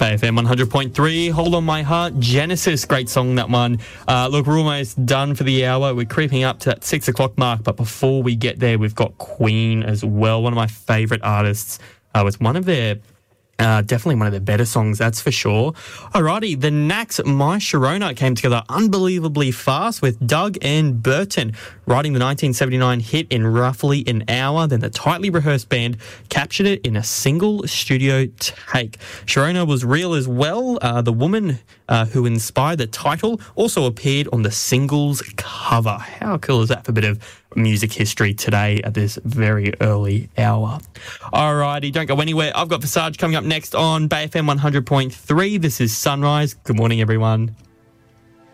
AFM 100.3, Hold On My Heart, Genesis, great song, that one. Look, we're almost done for the hour. We're creeping up to that 6 o'clock mark, but before we get there, we've got Queen as well, one of my favourite artists, with one of their... definitely one of the better songs, that's for sure. Alrighty, the Knacks' My Sharona came together unbelievably fast with Doug and Burton writing the 1979 hit in roughly an hour. Then the tightly rehearsed band captured it in a single studio take. Sharona was real as well. The woman who inspired the title also appeared on the singles cover. How cool is that for a bit of music history today at this very early hour? Alrighty, don't go anywhere. I've got Visage coming up next on Bay FM 100.3. This is Sunrise. Good morning, everyone.